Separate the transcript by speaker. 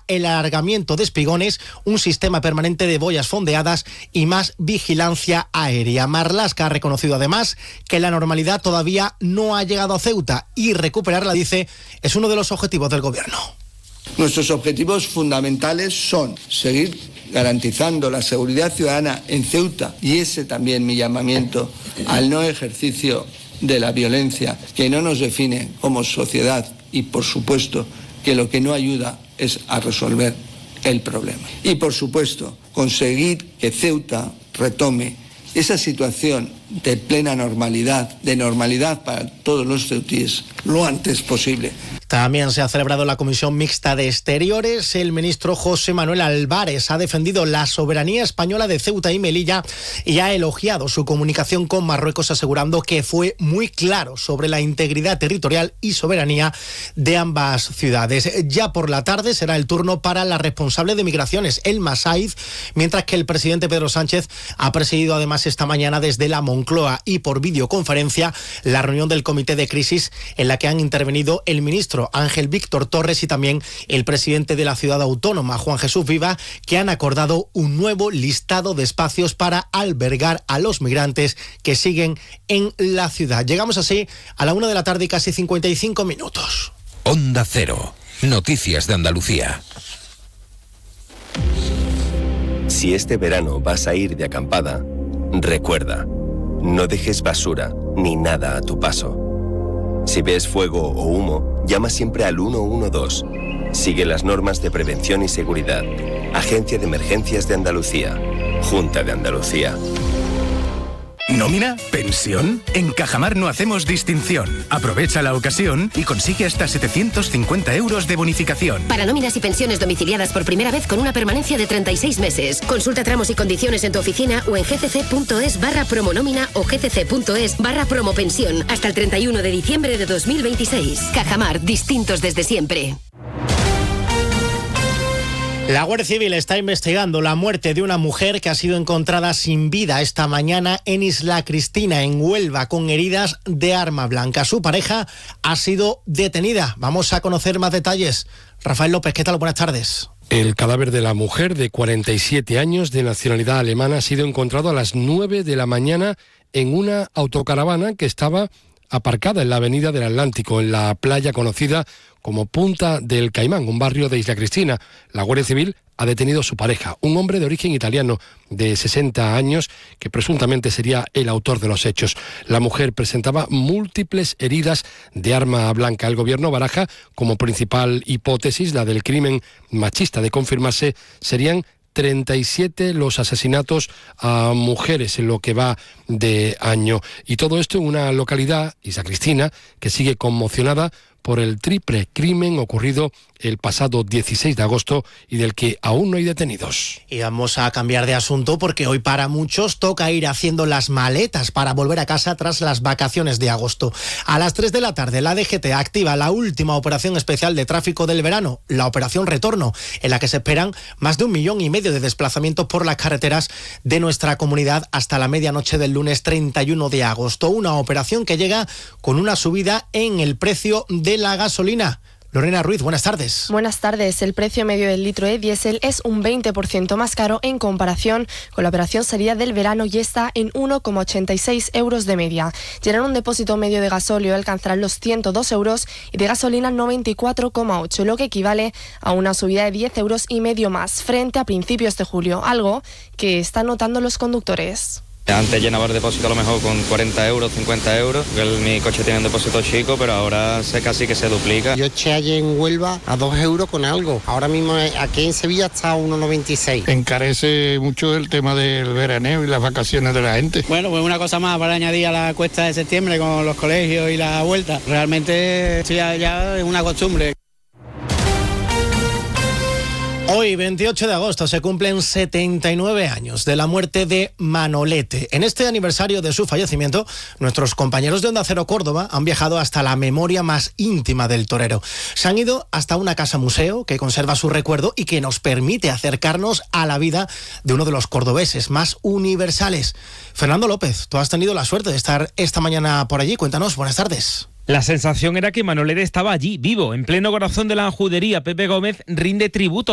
Speaker 1: el alargamiento de espigones, un sistema permanente de boyas fondeadas y más vigilancia aérea. Marlaska ha reconocido además que la normalidad todavía no ha llegado a Ceuta y recuperarla, dice, es uno de los objetivos del Gobierno.
Speaker 2: Nuestros objetivos fundamentales son seguir garantizando la seguridad ciudadana en Ceuta, y ese también mi llamamiento al no ejercicio de la violencia que no nos define como sociedad, y por supuesto que lo que no ayuda es a resolver el problema. Y por supuesto conseguir que Ceuta retome esa situación de plena normalidad, de normalidad para todos los ceutíes, lo antes posible.
Speaker 1: También se ha celebrado la Comisión Mixta de Exteriores. El ministro José Manuel Álvarez ha defendido la soberanía española de Ceuta y Melilla y ha elogiado su comunicación con Marruecos, asegurando que fue muy claro sobre la integridad territorial y soberanía de ambas ciudades. Ya por la tarde será el turno para la responsable de migraciones, Elma Saiz, mientras que el presidente Pedro Sánchez ha presidido además esta mañana desde la Moncloa y por videoconferencia la reunión del comité de crisis en la que han intervenido el ministro Ángel Víctor Torres y también el presidente de la ciudad autónoma, Juan Jesús Viva, que han acordado un nuevo listado de espacios para albergar a los migrantes que siguen en la ciudad. Llegamos así a la 1 de la tarde y casi 55 minutos.
Speaker 3: Onda Cero, noticias de Andalucía.
Speaker 4: Si este verano vas a ir de acampada, recuerda, no dejes basura ni nada a tu paso. Si ves fuego o humo, llama siempre al 112. Sigue las normas de prevención y seguridad. Agencia de Emergencias de Andalucía. Junta de Andalucía.
Speaker 5: ¿Nómina? ¿Pensión? En Cajamar no hacemos distinción. Aprovecha la ocasión y consigue hasta 750 euros de bonificación.
Speaker 6: Para nóminas y pensiones domiciliadas por primera vez con una permanencia de 36 meses. Consulta tramos y condiciones en tu oficina o en gcc.es/promonómina o gcc.es/promopensión hasta el 31 de diciembre de 2026. Cajamar, distintos desde siempre.
Speaker 1: La Guardia Civil está investigando la muerte de una mujer que ha sido encontrada sin vida esta mañana en Isla Cristina, en Huelva, con heridas de arma blanca. Su pareja ha sido detenida. Vamos a conocer más detalles. Rafael López, ¿qué tal? Buenas tardes.
Speaker 7: El cadáver de la mujer de 47 años de nacionalidad alemana ha sido encontrado a las 9 de la mañana en una autocaravana que estaba aparcada en la avenida del Atlántico, en la playa conocida como Punta del Caimán, un barrio de Isla Cristina. La Guardia Civil ha detenido a su pareja, un hombre de origen italiano de 60 años que presuntamente sería el autor de los hechos. La mujer presentaba múltiples heridas de arma blanca. El gobierno baraja como principal hipótesis la del crimen machista. De confirmarse, serían 37 los asesinatos a mujeres en lo que va de año. Y todo esto en una localidad, Isla Cristina, que sigue conmocionada por el triple crimen ocurrido el pasado 16 de agosto y del que aún no hay detenidos.
Speaker 1: Y vamos a cambiar de asunto porque hoy para muchos toca ir haciendo las maletas para volver a casa tras las vacaciones de agosto. A las 3 de la tarde la DGT activa la última operación especial de tráfico del verano, la Operación Retorno, en la que se esperan más de 1,5 millones de desplazamientos por las carreteras de nuestra comunidad hasta la medianoche del lunes 31 de agosto. Una operación que llega con una subida en el precio de la gasolina. Lorena Ruiz, buenas tardes.
Speaker 8: Buenas tardes. El precio medio del litro de diésel es un 20% más caro en comparación con la operación salida del verano y está en 1,86 euros de media. Llenar un depósito medio de gasóleo alcanzará los 102 euros y de gasolina 94,8, lo que equivale a una subida de 10 euros y medio más frente a principios de julio, algo que están notando los conductores.
Speaker 9: Antes llenaba el depósito a lo mejor con 40 euros, 50 euros, porque mi coche tiene un depósito chico, pero ahora casi que se duplica.
Speaker 10: Yo eché ayer en Huelva a 2 euros con algo. Ahora mismo aquí en Sevilla está a 1,96.
Speaker 11: Encarece mucho el tema del veraneo y las vacaciones de la gente.
Speaker 12: Bueno, pues una cosa más para añadir a la cuesta de septiembre con los colegios y la vuelta. Realmente esto ya es una costumbre.
Speaker 1: Hoy, 28 de agosto, se cumplen 79 años de la muerte de Manolete. En este aniversario de su fallecimiento, nuestros compañeros de Onda Cero Córdoba han viajado hasta la memoria más íntima del torero. Se han ido hasta una casa museo que conserva su recuerdo y que nos permite acercarnos a la vida de uno de los cordobeses más universales. Fernando López, tú has tenido la suerte de estar esta mañana por allí. Cuéntanos, buenas tardes.
Speaker 13: La sensación era que Manolete estaba allí, vivo, en pleno corazón de la judería. Pepe Gómez rinde tributo